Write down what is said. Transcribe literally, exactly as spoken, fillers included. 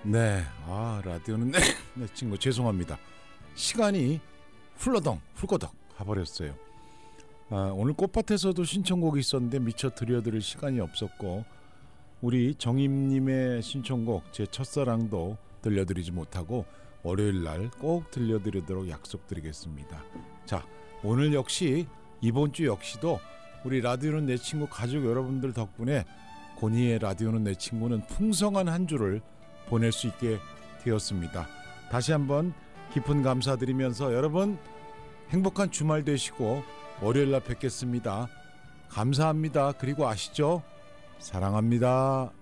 네, 아 라디오는 네, 네 친구 죄송합니다. 시간이 훌러덩 훌거덕 가버렸어요. 아, 오늘 꽃밭에서도 신청곡이 있었는데 미처 들려드릴 시간이 없었고 우리 정임님의 신청곡 제 첫사랑도 들려드리지 못하고 월요일날 꼭 들려드리도록 약속드리겠습니다. 자, 오늘 역시 이번 주 역시도 우리 라디오는 내 친구 가족 여러분들 덕분에 고니의 라디오는 내 친구는 풍성한 한 주를 보낼 수 있게 되었습니다. 다시 한번 깊은 감사드리면서 여러분 행복한 주말 되시고 월요일날 뵙겠습니다. 감사합니다. 그리고 아시죠? 사랑합니다.